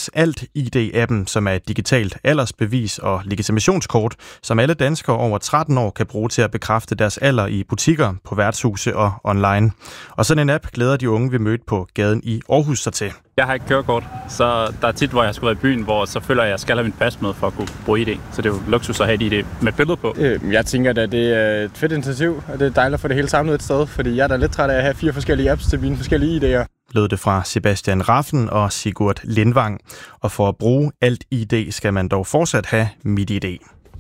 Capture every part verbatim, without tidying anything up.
kaldes Alt I D-appen, som er et digitalt aldersbevis og legitimationskort, som alle danskere over tretten år kan bruge til at bekræfte deres alder i butikker, på værtshuse og online. Og sådan en app glæder de unge, vi mødte på gaden i Aarhus sig til. Jeg har ikke kørekort, så der er tit, hvor jeg skulle være i byen, hvor så føler jeg, at jeg skal have mit pas med for at kunne bruge I D. Så det er jo luksus at have et I D med billede på. Jeg tænker, at det er et fedt initiativ, og det er dejligt at få det hele samlet et sted, fordi jeg er da lidt træt af at have fire forskellige apps til mine forskellige I D'er. Lød det fra Sebastian Raffen og Sigurd Lindvang. Og for at bruge Alt I D skal man dog fortsat have MitID.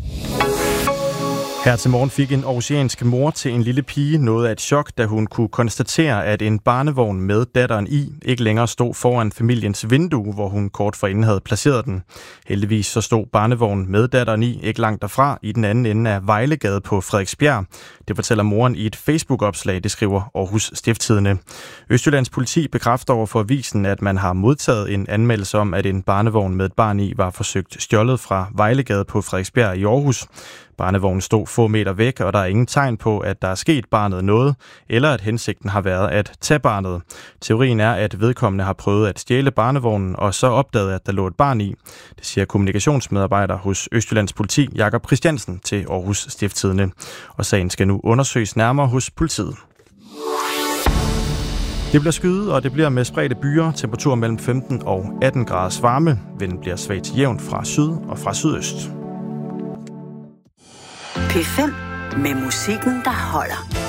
Her til morgen fik en aarhusiansk mor til en lille pige noget af et chok, da hun kunne konstatere, at en barnevogn med datteren i ikke længere stod foran familiens vindue, hvor hun kort forinden havde placeret den. Heldigvis så stod barnevognen med datteren i ikke langt derfra i den anden ende af Vejlegade på Frederiksbjerg. Det fortæller moren i et Facebook-opslag, det skriver Aarhus Stiftstidende. Østjyllands politi bekræfter over for avisen, at man har modtaget en anmeldelse om, at en barnevogn med et barn i var forsøgt stjålet fra Vejlegade på Frederiksbjerg i Aarhus. Barnevognen stod få meter væk, og der er ingen tegn på, at der er sket barnet noget, eller at hensigten har været at tage barnet. Teorien er, at vedkommende har prøvet at stjæle barnevognen, og så opdaget, at der lå et barn i. Det siger kommunikationsmedarbejder hos Østjyllands politi, Jakob Christiansen, til Aarhus Stiftstidende. Og sagen skal nu undersøges nærmere hos politiet. Det bliver skyet, og det bliver med spredte byer, temperatur mellem femten og atten graders varme. Vinden bliver svag til jævn fra syd og fra sydøst. P fem med musikken, der holder.